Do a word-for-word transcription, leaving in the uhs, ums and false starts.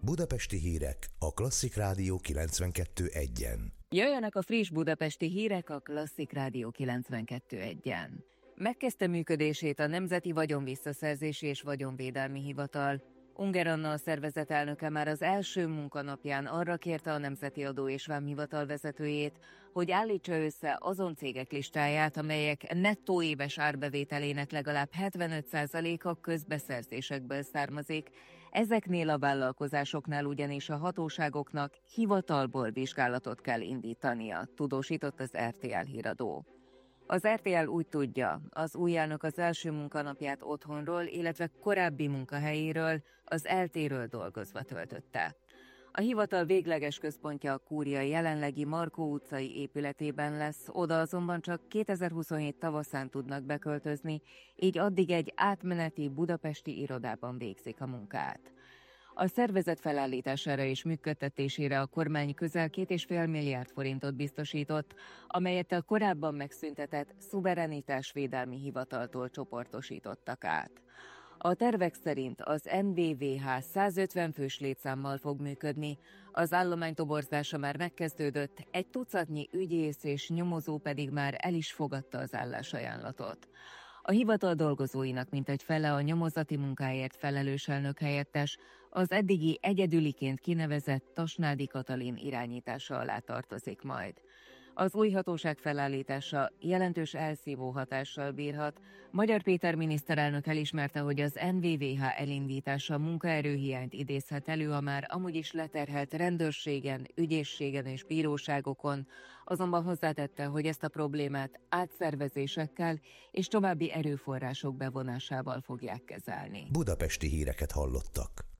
Budapesti hírek a Klasszik Rádió kilencvenkettő egyen. Jöjjenek a friss budapesti hírek a Klasszik Rádió kilencvenkettő egyen. Megkezdte működését a Nemzeti Vagyonvisszaszerzési és Vagyonvédelmi Hivatal. Ungár Anna, a szervezet elnöke már az első munkanapján arra kérte a Nemzeti Adó és Vámhivatal vezetőjét, hogy állítsa össze azon cégek listáját, amelyek nettó éves árbevételének legalább hetvenöt százaléka közbeszerzésekből származik. Ezeknél a vállalkozásoknál ugyanis a hatóságoknak hivatalból vizsgálatot kell indítania, tudósított az er té el híradó. Az er té el úgy tudja, az új elnök az első munkanapját otthonról, illetve korábbi munkahelyéről, az eltéről dolgozva töltötte. A hivatal végleges központja a Kúria jelenlegi Markó utcai épületében lesz, oda azonban csak kétezer-huszonhét tavaszán tudnak beköltözni, így addig egy átmeneti budapesti irodában végzik a munkát. A szervezet felállítására és működtetésére a kormány közel két és fél milliárd forintot biztosított, amelyet a korábban megszüntetett Szuverenitásvédelmi Hivataltól csoportosítottak át. A tervek szerint az en vé vé há százötven fős létszámmal fog működni, az állomány toborzása már megkezdődött, egy tucatnyi ügyész és nyomozó pedig már el is fogadta az állásajánlatot. A hivatal dolgozóinak mintegy fele a nyomozati munkáért felelős elnök helyettes, az eddigi egyedüliként kinevezett Tasnádi Katalin irányítása alá tartozik majd. Az új hatóság felállítása jelentős elszívó hatással bírhat. Magyar Péter miniszterelnök elismerte, hogy az en vé vé há elindítása munkaerőhiányt idézhet elő a már amúgy is leterhelt rendőrségen, ügyészségen és bíróságokon, azonban hozzátette, hogy ezt a problémát átszervezésekkel és további erőforrások bevonásával fogják kezelni. Budapesti híreket hallottak.